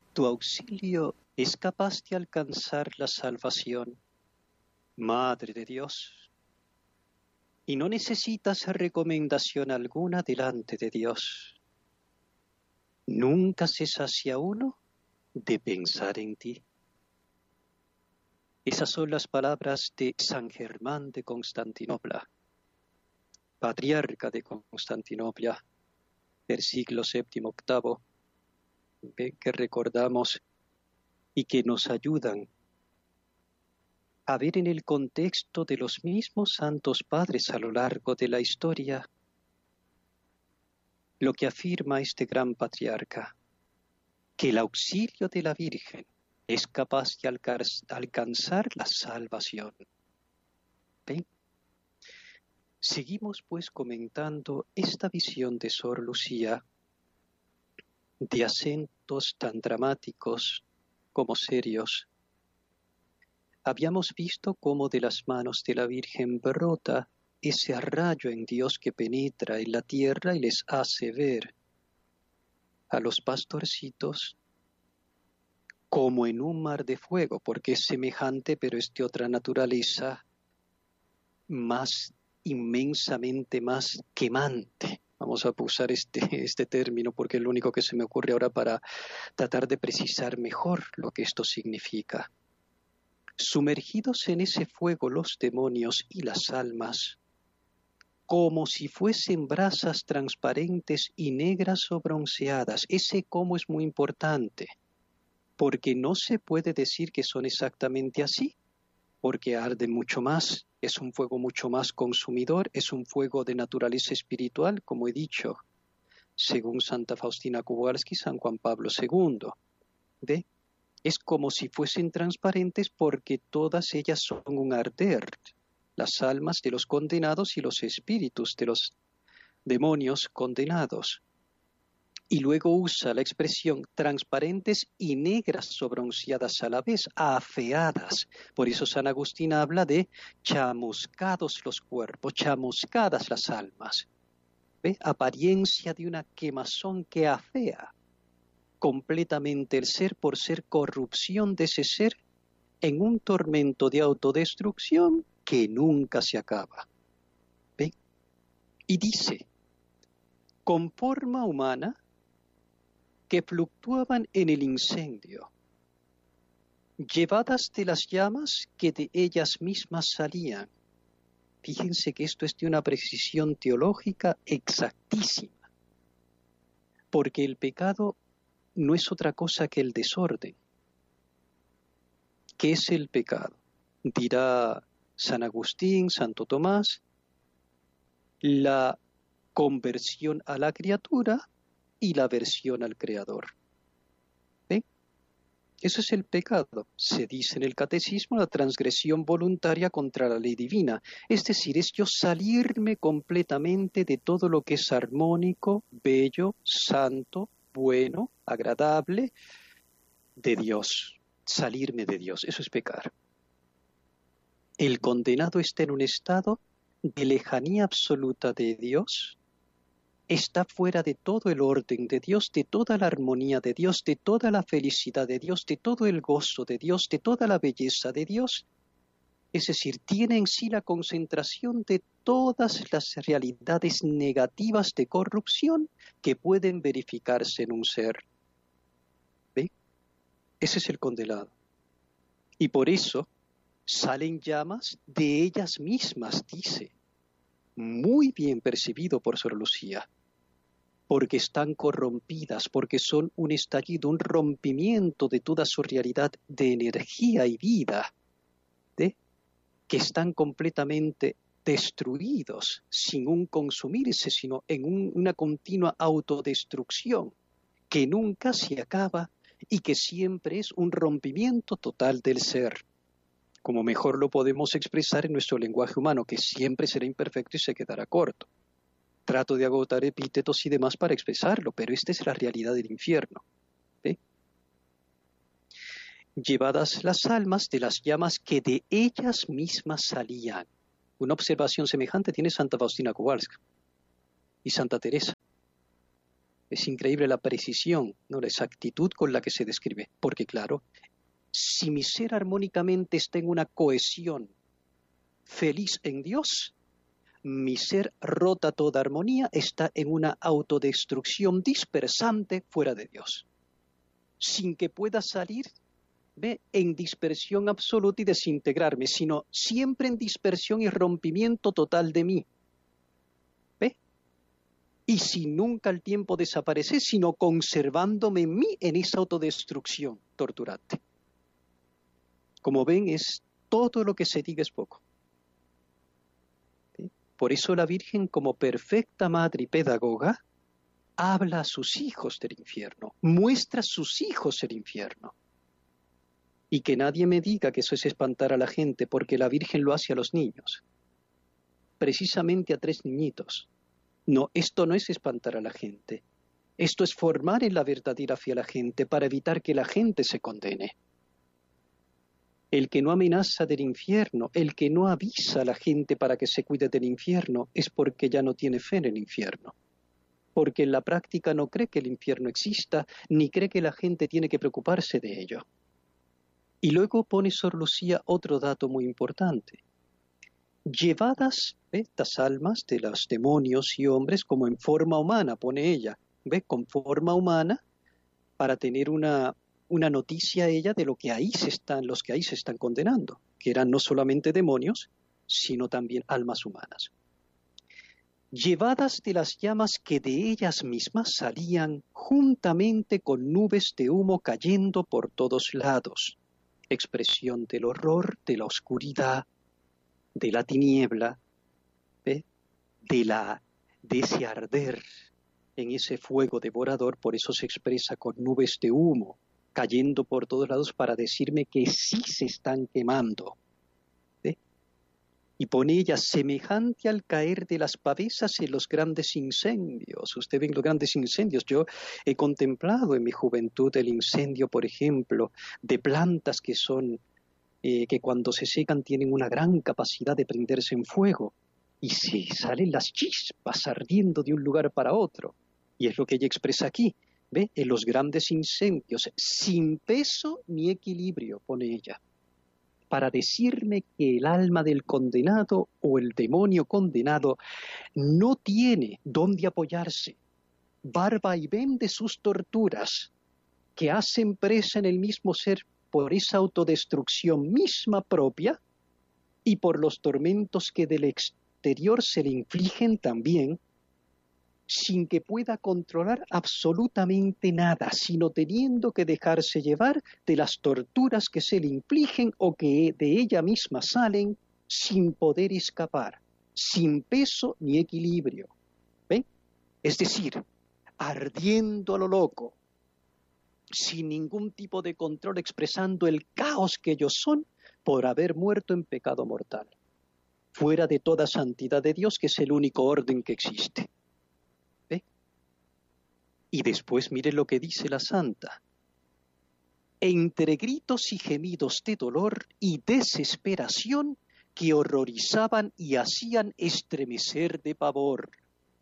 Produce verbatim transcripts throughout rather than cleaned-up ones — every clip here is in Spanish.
Tu auxilio es capaz de alcanzar la salvación, Madre de Dios, y no necesitas recomendación alguna delante de Dios. Nunca se sacia uno de pensar en ti. Esas son las palabras de San Germán de Constantinopla, patriarca de Constantinopla del siglo séptimo octavo, que recordamos y que nos ayudan a ver en el contexto de los mismos santos padres a lo largo de la historia lo que afirma este gran patriarca, que el auxilio de la Virgen es capaz de alcanzar la salvación. ¿Ven? Seguimos pues comentando esta visión de Sor Lucía, de acentos tan dramáticos como serios. Habíamos visto cómo de las manos de la Virgen brota ese rayo en Dios que penetra en la tierra y les hace ver a los pastorcitos como en un mar de fuego, porque es semejante, pero es de otra naturaleza, más inmensamente más quemante. Vamos a usar este, este término porque es lo único que se me ocurre ahora para tratar de precisar mejor lo que esto significa. Sumergidos en ese fuego los demonios y las almas, como si fuesen brasas transparentes y negras o bronceadas. Ese cómo es muy importante, porque no se puede decir que son exactamente así, porque arde mucho más, es un fuego mucho más consumidor, es un fuego de naturaleza espiritual, como he dicho, según Santa Faustina Kowalski y San Juan Pablo segundo. ¿Ve? Es como si fuesen transparentes porque todas ellas son un arder, las almas de los condenados y los espíritus de los demonios condenados. Y luego usa la expresión transparentes y negras o bronceadas a la vez, afeadas. Por eso San Agustín habla de chamuscados los cuerpos, chamuscadas las almas. ¿Ve? Apariencia de una quemazón que afea completamente el ser por ser corrupción de ese ser en un tormento de autodestrucción que nunca se acaba. ¿Ve? Y dice, con forma humana, que fluctuaban en el incendio, llevadas de las llamas que de ellas mismas salían. Fíjense que esto es de una precisión teológica exactísima, porque el pecado no es otra cosa que el desorden. ¿Qué es el pecado? Dirá San Agustín, Santo Tomás, la conversión a la criatura y la aversión al Creador. ¿Ven? Eso es el pecado. Se dice en el catecismo la transgresión voluntaria contra la ley divina. Es decir, es yo salirme completamente de todo lo que es armónico, bello, santo, bueno, agradable, de Dios. Salirme de Dios. Eso es pecar. El condenado está en un estado de lejanía absoluta de Dios, está fuera de todo el orden de Dios, de toda la armonía de Dios, de toda la felicidad de Dios, de todo el gozo de Dios, de toda la belleza de Dios. Es decir, tiene en sí la concentración de todas las realidades negativas de corrupción que pueden verificarse en un ser. ¿Ve? Ese es el condenado. Y por eso salen llamas de ellas mismas, dice. Muy bien percibido por Sor Lucía, porque están corrompidas, porque son un estallido, un rompimiento de toda su realidad de energía y vida, ¿de? Que están completamente destruidos, sin un consumirse, sino en un, una continua autodestrucción, que nunca se acaba y que siempre es un rompimiento total del ser, como mejor lo podemos expresar en nuestro lenguaje humano, que siempre será imperfecto y se quedará corto. Trato de agotar epítetos y demás para expresarlo, pero esta es la realidad del infierno. ¿Ve? Llevadas las almas de las llamas que de ellas mismas salían. Una observación semejante tiene Santa Faustina Kowalska y Santa Teresa. Es increíble la precisión, ¿no? La exactitud con la que se describe. Porque claro, si mi ser armónicamente está en una cohesión feliz en Dios, mi ser rota toda armonía, está en una autodestrucción dispersante fuera de Dios, sin que pueda salir, ¿ve?, en dispersión absoluta y desintegrarme, sino siempre en dispersión y rompimiento total de mí. ¿Ve? Y sin nunca al tiempo desaparecer, sino conservándome en mí en esa autodestrucción torturante. Como ven, es todo lo que se diga es poco. ¿Sí? Por eso la Virgen, como perfecta madre y pedagoga, habla a sus hijos del infierno, muestra a sus hijos el infierno. Y que nadie me diga que eso es espantar a la gente, porque la Virgen lo hace a los niños. Precisamente a tres niñitos. No, esto no es espantar a la gente. Esto es formar en la verdadera fe a la gente para evitar que la gente se condene. El que no amenaza del infierno, el que no avisa a la gente para que se cuide del infierno, es porque ya no tiene fe en el infierno. Porque en la práctica no cree que el infierno exista, ni cree que la gente tiene que preocuparse de ello. Y luego pone Sor Lucía otro dato muy importante. Llevadas ¿ve?, estas almas de los demonios y hombres como en forma humana, pone ella, ¿ve?, con forma humana, para tener una, una noticia ella de lo que ahí se están, los que ahí se están condenando, que eran no solamente demonios, sino también almas humanas. Llevadas de las llamas que de ellas mismas salían juntamente con nubes de humo cayendo por todos lados. Expresión del horror, de la oscuridad, de la tiniebla, ¿ve?, de, la, de ese arder en ese fuego devorador. Por eso se expresa con nubes de humo cayendo por todos lados para decirme que sí se están quemando. ¿Ve? Y pone ella semejante al caer de las pavesas en los grandes incendios. Usted ve los grandes incendios. Yo he contemplado en mi juventud el incendio, por ejemplo, de plantas que son, eh, que cuando se secan tienen una gran capacidad de prenderse en fuego. Y se salen las chispas ardiendo de un lugar para otro. Y es lo que ella expresa aquí. ¿Ve? En los grandes incendios, sin peso ni equilibrio, pone ella, para decirme que el alma del condenado o el demonio condenado no tiene dónde apoyarse. Barba y ven de sus torturas, que hacen presa en el mismo ser por esa autodestrucción misma propia y por los tormentos que del exterior se le infligen también, sin que pueda controlar absolutamente nada, sino teniendo que dejarse llevar de las torturas que se le infligen o que de ella misma salen, sin poder escapar, sin peso ni equilibrio. ¿Ven? Es decir, ardiendo a lo loco, sin ningún tipo de control, expresando el caos que ellos son por haber muerto en pecado mortal, fuera de toda santidad de Dios, que es el único orden que existe. Y después mire lo que dice la santa. Entre gritos y gemidos de dolor y desesperación que horrorizaban y hacían estremecer de pavor.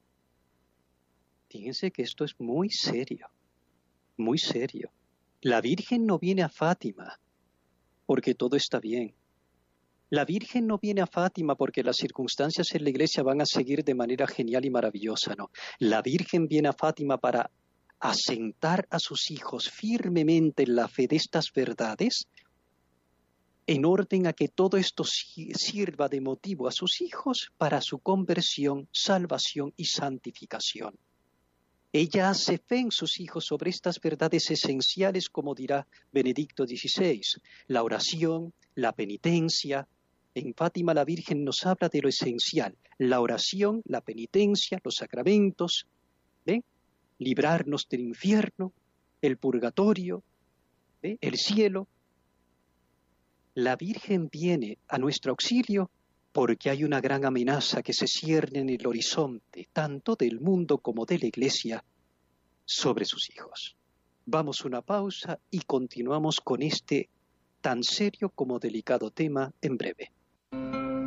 Fíjense que esto es muy serio, muy serio. La Virgen no viene a Fátima porque todo está bien. La Virgen no viene a Fátima porque las circunstancias en la iglesia van a seguir de manera genial y maravillosa, no. La Virgen viene a Fátima para asentar a sus hijos firmemente en la fe de estas verdades, en orden a que todo esto sirva de motivo a sus hijos para su conversión, salvación y santificación. Ella hace fe en sus hijos sobre estas verdades esenciales, como dirá Benedicto dieciséis, la oración, la penitencia. En Fátima la Virgen nos habla de lo esencial, la oración, la penitencia, los sacramentos, ¿ven? Librarnos del infierno, el purgatorio, ¿ve?, el cielo. La Virgen viene a nuestro auxilio porque hay una gran amenaza que se cierne en el horizonte, tanto del mundo como de la Iglesia, sobre sus hijos. Vamos a una pausa y continuamos con este tan serio como delicado tema en breve.